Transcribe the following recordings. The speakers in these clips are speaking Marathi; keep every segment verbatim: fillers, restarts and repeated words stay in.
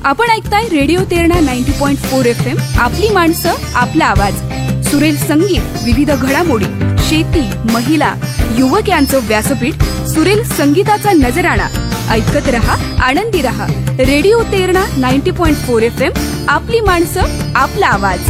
आपण ऐकताय radio Terna ninety point four F M. आपली माणसं, आपला आवाज. सुरेल संगीत, विविध घडामोडी, शेती, महिला, युवक यांचं व्यासपीठ. सुरेल संगीताचा नजराणा. ऐकत रहा, आनंदी रहा. Radio Terna ninety point four F M. आपली माणसं, आपला आवाज.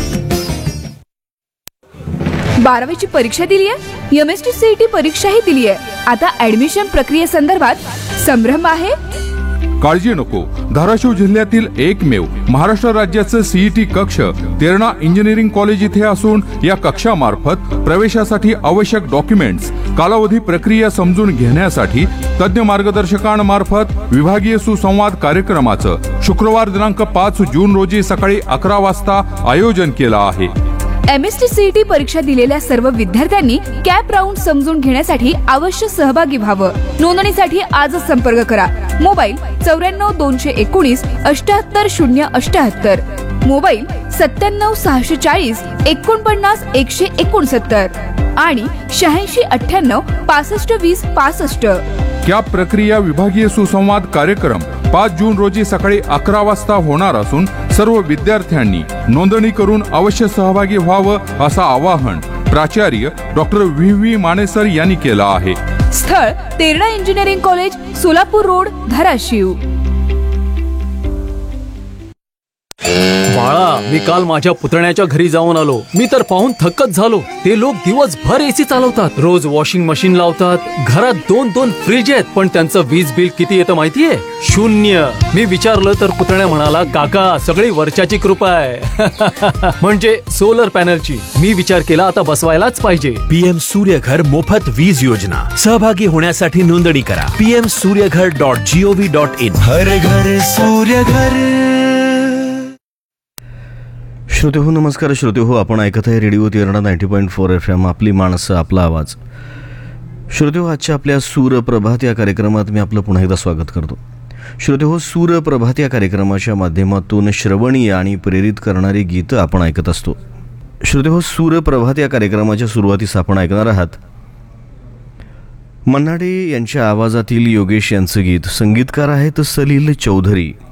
बारावीची परीक्षा दिली आहे, M S T C E T परीक्षाही दिली आहे. आता ऍडमिशन प्रक्रियेसंदर्भात संभ्रम आहे? काळजी नको. धाराशिव जिल्ह्यातील एकमेव महाराष्ट्र राज्याचं सीईटी कक्ष तेरणा इंजिनिअरिंग कॉलेज इथे असून या कक्षामार्फत प्रवेशासाठी आवश्यक डॉक्युमेंट्स, कालावधी, प्रक्रिया समजून घेण्यासाठी तज्ञ मार्गदर्शकांमार्फत विभागीय सुसंवाद कार्यक्रमाचं शुक्रवार दिनांक पाच जून रोजी सकाळी अकरा वाजता आयोजन केलं आहे. M S T C E T परीक्षा दिलेल्या सर्व विद्यार्थ्यांनी कॅप राऊंड समजून घेण्यासाठी अवश्य सहभागी व्हावं. नोंदणीसाठी आजच संपर्क करा. मोबाईल चौऱ्याण्णव दोनशे एकोणीस अष्ट्याहत्तर शून्य अष्ट्याहत्तर. मोबाईल सत्त्याण्णव सहाशे चाळीस एकोणपन्नास एकशे एकोणसत्तर आणि शहाऐंशी अठ्ठ्याण्णव पासष्ट वीस पासष्ट. कॅप प्रक्रिया विभागीय सुसंवाद कार्यक्रम पाच जून रोजी सकाळी अकरा वाजता होणार असून सर्व विद्यार्थ्यांनी नोंदणी करून अवश्य सहभागी व्हावं असं आवाहन प्राचार्य डॉक्टर व्ही व्ही मानेसर यांनी केलं आहे. स्थळ Terna engineering college, Solapur road, Dharashiv. बाळा, मी काल माझ्या पुतण्याच्या घरी जाऊन आलो. मी तर पाहून थक्कच झालो. ते लोक दिवसभर एसी चालवतात, रोज वॉशिंग मशीन लावतात, घरात दोन दोन फ्रीज आहेत, पण त्यांचं वीज बिल किती येतं माहितीये? शून्य. मी विचारलं तर पुतण्या म्हणाला, काका सगळी वर्षाची कृपा आहे. म्हणजे सोलर पॅनलची. मी विचार केला आता बसवायलाच पाहिजे. पीएम सूर्यघर मोफत वीज योजना. सहभागी होण्यासाठी नोंदणी करा. PM Surya Ghar dot G O V dot in. हर घर सूर्यघर. श्रोते हो, नमस्कार श्रोते हो. आपण ऐकत आहे radio Terna ninety point four F M. आपली माणसं, आपला आवाज. श्रोते हो, आजच्या आपल्या सूरप्रभात या कार्यक्रमात मी आपलं पुन्हा एकदा स्वागत करतो. श्रोते हो, सूरप्रभात या कार्यक्रमाच्या माध्यमातून श्रवणीय आणि प्रेरित करणारी गीतं आपण ऐकत असतो. श्रोते हो, सूरप्रभात या कार्यक्रमाच्या सुरुवातीस आपण ऐकणार आहात मन्ना डे यांच्या आवाजातील योगेश यांचं गीत. संगीतकार आहेत सलील चौधरी.